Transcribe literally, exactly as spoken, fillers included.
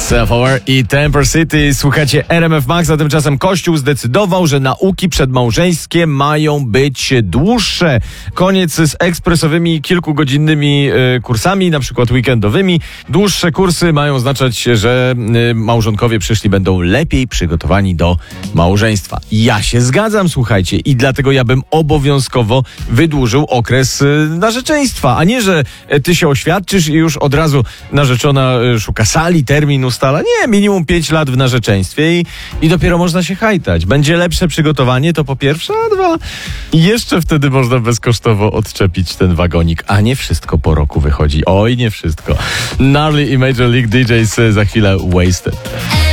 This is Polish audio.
Self-Aware i Temper City. Słuchacie R M F Max, a tymczasem Kościół zdecydował, że nauki przedmałżeńskie mają być dłuższe. Koniec z ekspresowymi, kilkugodzinnymi y, kursami, na przykład weekendowymi. Dłuższe kursy mają oznaczać, że y, małżonkowie przyszli będą lepiej przygotowani do małżeństwa. Ja się zgadzam, słuchajcie, i dlatego ja bym obowiązkowo wydłużył okres y, narzeczeństwa, a nie, że y, ty się oświadczysz i już od razu narzeczona y, szuka sali, termin ustala. Nie, minimum pięć lat w narzeczeństwie i, i dopiero można się hajtać. Będzie lepsze przygotowanie, to po pierwsze, a dwa, jeszcze wtedy można bezkosztowo odczepić ten wagonik, a nie wszystko po roku wychodzi. Oj, nie wszystko. Gnarly i Major League D Js za chwilę Wasted.